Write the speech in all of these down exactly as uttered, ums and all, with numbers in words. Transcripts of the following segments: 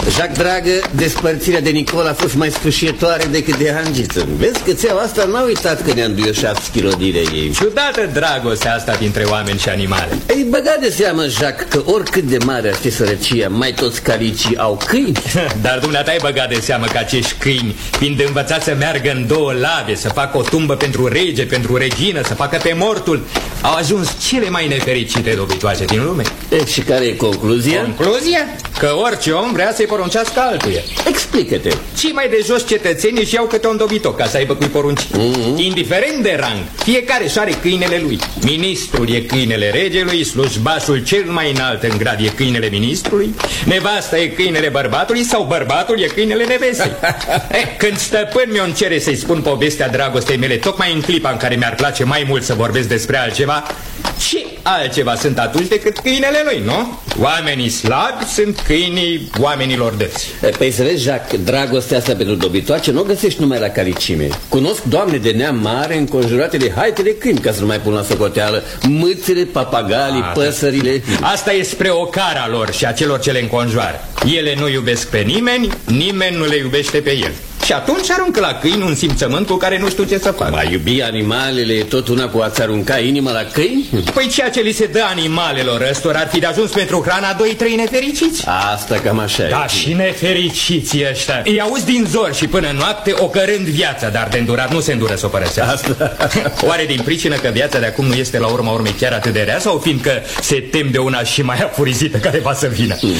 Jacques, dragă, despărțirea de Nicola a fost mai sfârșietoare decât de hangiță. Vezi că țeaua asta n-a uitat că ne-am duioșat schilodile ei. Ciudată dragostea asta dintre oameni și animale. Ei, băga de seamă, Jacques, că oricât de mare ar fi sărăcia, mai toți calicii au câini. Dar dumneata ai băgat de seamă că acești câini, fiind învățați să meargă în două lave, să facă o tumbă pentru rege, pentru regină, să facă pe mortul, au ajuns cele mai nefericite dobitoace din lume. E, și care e concluzia? Concluzia? Că orice om vrea să-i poruncească altuia. Explică-te. Cei mai de jos cetățenii își iau câte un dobitoc ca să aibă cui porunci. Mm-hmm. Indiferent de rang, fiecare își are câinele lui. Ministrul e câinele regelui, slujbașul cel mai înalt în grad e câinele ministrului, nevasta e câinele bărbatului sau bărbatul e câinele nevestei. eh, Când stăpân mi-o cere să-i spun povestea dragostei mele, tocmai în clipa în care mi-ar place mai mult să vorbesc despre altceva, și altceva sunt atunci decât câinele lui, nu? Oamenii slabi sunt câinii oamenilor dăți. Păi să vezi, Jacques, dragostea asta pentru dobitoace nu o găsești numai la calicime. Cunosc doamne de neam mare înconjurate de haite de câini, ca să nu mai pun la socoteală mâțele, papagalii, a, păsările. Asta e spre ocara lor și a celor ce le înconjoară. Ele nu iubesc pe nimeni, nimeni nu le iubește pe el. Și atunci aruncă la câini un simțământ cu care nu știu ce să fac. A iubi animalele e tot una cu a-ți arunca inima la câini? Păi ceea ce li se dă animalelor ăstora ar fi de ajuns pentru hrana doi trei nefericiți. Asta cam așa e. Da, și nefericiții ăștia îi auzi din zor și până noapte ocărând viața, dar de îndurat nu se îndură să o părăsească. Oare din pricină că viața de acum nu este la urma urmei chiar atât de rea, sau fiindcă se tem de una și mai afurizită care va să vină? Hmm.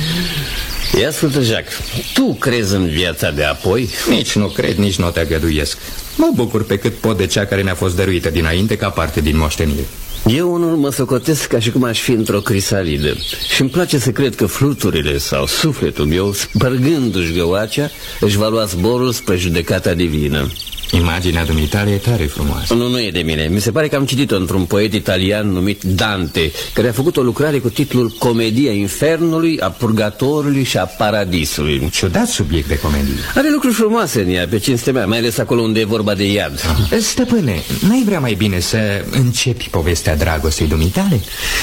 Ia ascultă, Jacques, tu crezi în viața de apoi? Nici nu cred, nici nu te agăduiesc. Mă bucur pe cât pot de cea care ne-a fost dăruită dinainte ca parte din moștenire. Eu unul mă socotesc ca și cum aș fi într-o crisalidă și îmi place să cred că fluturile sau sufletul meu, spărgându-și găoacea, își va lua zborul spre judecata divină. Imaginea dumitale e tare frumoasă. Nu, nu e de mine. Mi se pare că am citit-o într-un poet italian numit Dante, care a făcut o lucrare cu titlul Comedia Infernului, a Purgatorului și a Paradisului. Un ciudat subiect de comedie. Are lucruri frumoase în ea, pe cinstea mea, mai ales acolo unde e vorba de iad. Ah. Stăpâne, n-ai vrea mai bine să începi povestea dragostei dumitale?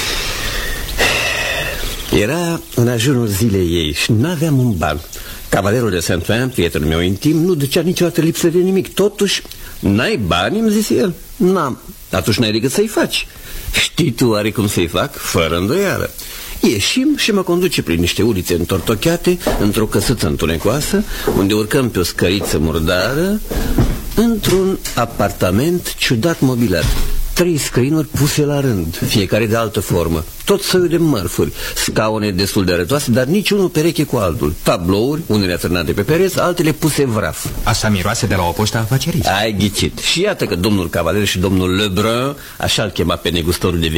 Era în ajunul zilei ei și n-aveam un ban. Cavalerul de Saint-Ouen, prietenul meu intim, nu ducea niciodată lipsă de nimic. Totuși, n-ai bani, îmi zise el. N-am. Atunci n-ai decât să-i faci. Știi tu oare cum să-i fac? Fără îndoială. Ieșim și mă conduce prin niște ulițe întortocheate, într-o căsuță întunecoasă, unde urcăm pe o scăriță murdară, într-un apartament ciudat mobilat. Trei screen-uri puse la rând, fiecare de altă formă, tot soiul de mărfuri, scaune destul de arătoase, dar niciunul pereche cu altul, tablouri, unele atârnate pe pereți, altele puse vraf. Asta miroase de la o poștă afacerii. Ai ghicit. Și iată că domnul Cavaler și domnul Lebrun, așa-l chema pe negustorul de